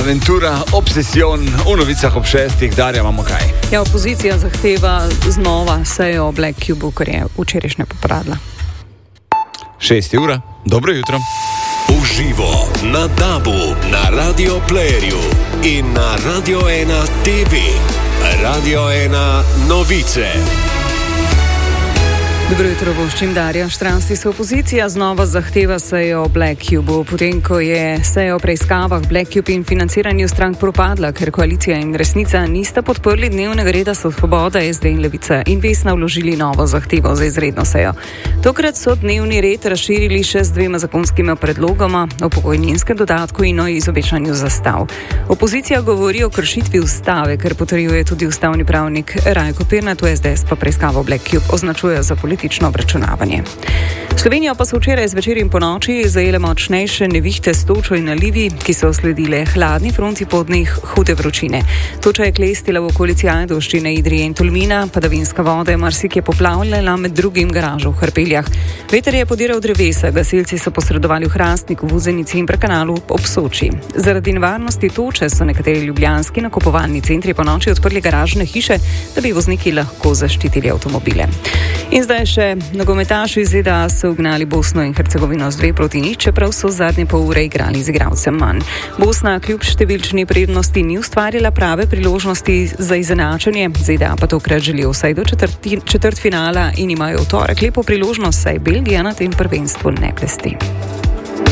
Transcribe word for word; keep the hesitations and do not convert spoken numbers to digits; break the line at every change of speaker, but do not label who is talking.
Aventura, obsesjon, v novicah ob šestih, Darja, imamo kaj?
Ja, opozicija zahteva znova sejo o Black Cubu, kar je včerajšnja popravila.
Šest ura, dobro jutro.
Uživo na Dabu, na Radio Playerju in na Radio ena T V. Radio ena novice.
Dobro jutro, voščim Darja. Štransti se opozicija znova zahteva sejo o Black Cubu, potem ko je seja o preiskavah Black Cube in financiranju strank propadla, ker koalicija in Resnica nista podprli dnevnega reda, so Svoboda, S D in Levica in Vesna vložili novo zahtevo za izredno sejo. Tokrat so dnevni red razširili še z dvema zakonskima predlogoma o pokojninskem dodatku in o izobešanju zastav. Opozicija govori o kršitvi ustave, ker potrjuje tudi ustavni pravnik Rajko Pirnat, v S D S pa preiskavo Black Cube označuje za politično obračunavanje. Slovenijo pa so včeraj zvečer in ponoči zajele močnejše nevihte s točo in nalivi, ki so sledile hladni fronti po dneh hude vročine. Toča je klestila v okolici Ajdovščine, Idrije in Tolmina, padavinska voda je marsikje poplavljala, med drugim garažo v Hrpeljah. Veter je podiral drevesa, gasilci so posredovali v Hrastniku, v Vuzenici in Prekanalu ob Soči. Zaradi nevarnosti toče so nekateri ljubljanski nakupovalni centri ponoči odprli garažne hiše, da bi vozniki lahko zaščitili avtomobile. In zdaj še nogometaši iz Z D A so ugnali Bosno in Hercegovino z dve proti nič, čeprav so zadnje pol ure igrali z igralcem manj. Bosna kljub številčni prednosti ni ustvarila prave priložnosti za izenačenje, Z D A pa tokrat želijo vsaj do četrt finala in imajo v torek lepo priložnost, saj Belgija na tem prvenstvu ne blesti.